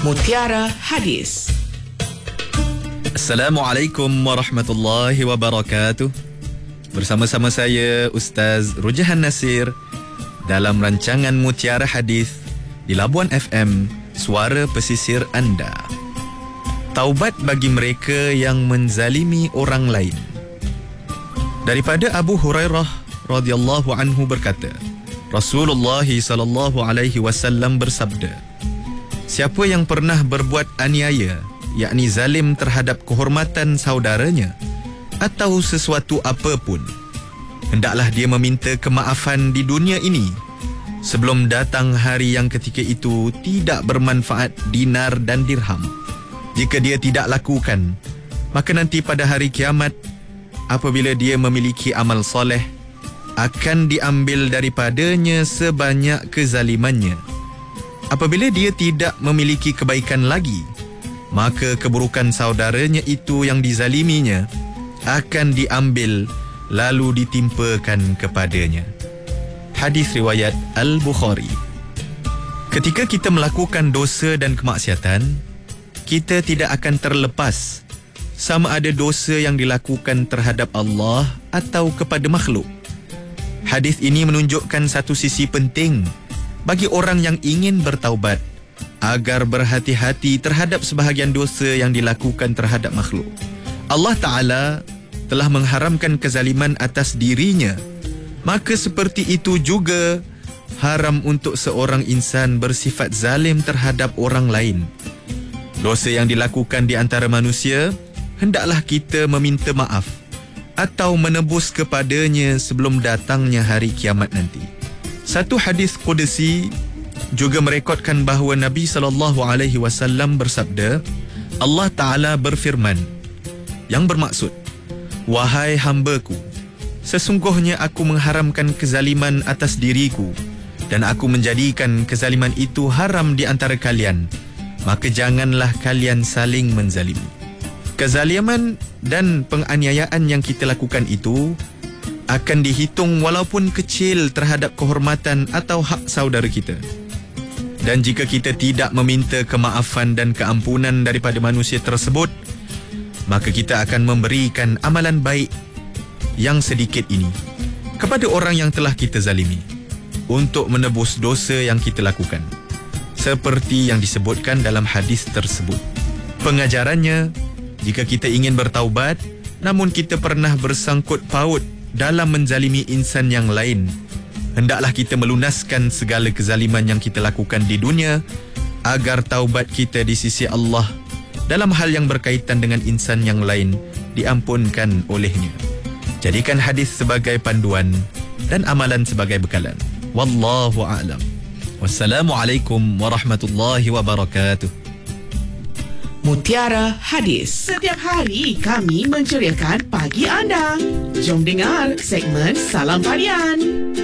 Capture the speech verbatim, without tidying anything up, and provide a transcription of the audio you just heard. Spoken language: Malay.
Mutiara Hadis. Assalamualaikum warahmatullahi wabarakatuh. Bersama-sama saya Ustaz Rujahan Nasir dalam rancangan Mutiara Hadis di Labuan F M, suara pesisir anda. Taubat bagi mereka yang menzalimi orang lain. Daripada Abu Hurairah radhiyallahu anhu berkata, Rasulullah sallallahu alaihi wasallam bersabda, siapa yang pernah berbuat aniaya, yakni zalim terhadap kehormatan saudaranya atau sesuatu apapun, hendaklah dia meminta kemaafan di dunia ini sebelum datang hari yang ketika itu tidak bermanfaat dinar dan dirham. Jika dia tidak lakukan, maka nanti pada hari kiamat, apabila dia memiliki amal soleh, akan diambil daripadanya sebanyak kezalimannya. Apabila dia tidak memiliki kebaikan lagi, maka keburukan saudaranya itu yang dizaliminya akan diambil lalu ditimpakan kepadanya. Hadis riwayat Al-Bukhari. Ketika kita melakukan dosa dan kemaksiatan, kita tidak akan terlepas sama ada dosa yang dilakukan terhadap Allah atau kepada makhluk. Hadis ini menunjukkan satu sisi penting bagi orang yang ingin bertaubat agar berhati-hati terhadap sebahagian dosa yang dilakukan terhadap makhluk. Allah Ta'ala telah mengharamkan kezaliman atas dirinya, maka seperti itu juga haram untuk seorang insan bersifat zalim terhadap orang lain. Dosa yang dilakukan di antara manusia, hendaklah kita meminta maaf atau menebus kepadanya sebelum datangnya hari kiamat nanti. Satu hadis qudsi juga merekodkan bahawa Nabi sallallahu alaihi wasallam bersabda, Allah Ta'ala berfirman, yang bermaksud, wahai hamba-Ku, sesungguhnya aku mengharamkan kezaliman atas diriku dan aku menjadikan kezaliman itu haram di antara kalian, maka janganlah kalian saling menzalimi. Kezaliman dan penganiayaan yang kita lakukan itu akan dihitung walaupun kecil terhadap kehormatan atau hak saudara kita. Dan jika kita tidak meminta kemaafan dan keampunan daripada manusia tersebut, maka kita akan memberikan amalan baik yang sedikit ini kepada orang yang telah kita zalimi untuk menebus dosa yang kita lakukan, seperti yang disebutkan dalam hadis tersebut. Pengajarannya, jika kita ingin bertaubat namun kita pernah bersangkut paut dalam menzalimi insan yang lain, hendaklah kita melunaskan segala kezaliman yang kita lakukan di dunia agar taubat kita di sisi Allah dalam hal yang berkaitan dengan insan yang lain diampunkan olehnya. Jadikan hadis sebagai panduan dan amalan sebagai bekalan. Wallahu a'lam. Wassalamualaikum warahmatullahi wabarakatuh. Mutiara Hadis. Setiap hari kami menceriakan pagi anda. Jom dengar segmen Salam Tarian.